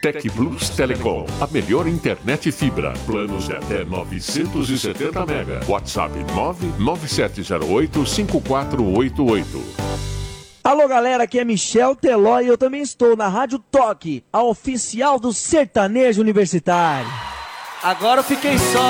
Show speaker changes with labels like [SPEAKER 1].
[SPEAKER 1] Tec Plus Telecom, a melhor internet fibra. Planos de até 970 mega. WhatsApp 99708-5488.
[SPEAKER 2] Alô galera, aqui é Michel Teló e eu também estou na Rádio Toque, a oficial do sertanejo universitário.
[SPEAKER 3] Agora eu fiquei só.